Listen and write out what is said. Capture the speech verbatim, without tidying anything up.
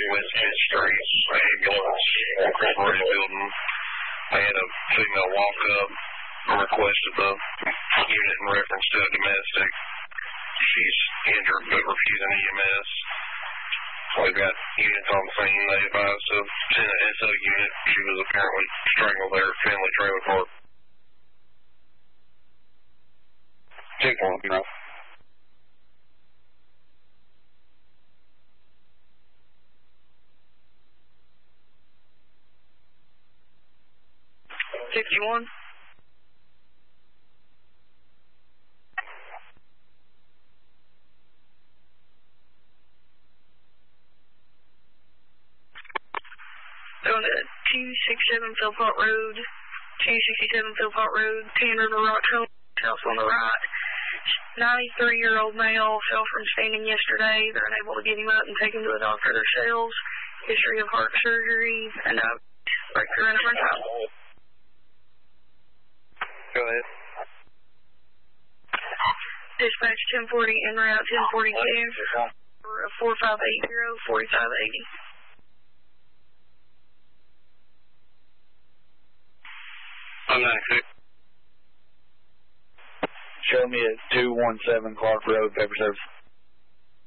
West fifth Street ambulance, Incorporated building. They had a female walk up and requested the unit in reference to a domestic. She's injured but refusing E M S. We've got units on scene. They advised to send an S O unit. She was apparently strangled there at Finley Trailer Park. Take one, you know. fifty-one. Going to two sixty-seven Philpott Road, two sixty-seven Philpott Road, ten River Rock House on the right. ninety-three-year-old male fell from standing yesterday. They're unable to get him up and take him to the doctor themselves. History of heart surgery and uh, breakthrough in a time. Go ahead. Dispatch ten forty en route ten forty-two four five eight zero four five eight zero. I'm ninety-six. Show me at two one seven Clark Road, paper service.